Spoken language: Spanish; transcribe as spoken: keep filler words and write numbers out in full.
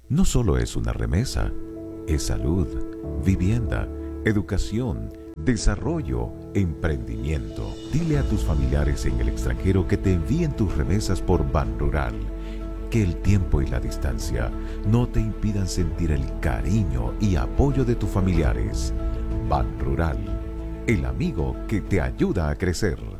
No solo es una remesa, es salud, vivienda, educación, desarrollo, emprendimiento. Dile a tus familiares en el extranjero que te envíen tus remesas por Banrural. Que el tiempo y la distancia no te impidan sentir el cariño y apoyo de tus familiares. Banrural, el amigo que te ayuda a crecer.